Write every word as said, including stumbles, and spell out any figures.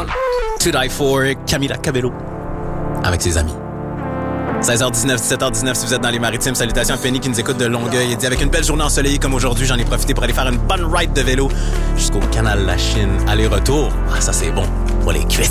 To Die For, Camila Cabello, avec ses amis. seize heures dix-neuf, dix-sept heures dix-neuf, si vous êtes dans les Maritimes, salutations à Penny qui nous écoute de Longueuil. Il dit, avec une belle journée ensoleillée comme aujourd'hui, j'en ai profité pour aller faire une bonne ride de vélo jusqu'au canal La Chine. Aller-retour, ah, ça c'est bon pour les cuisses.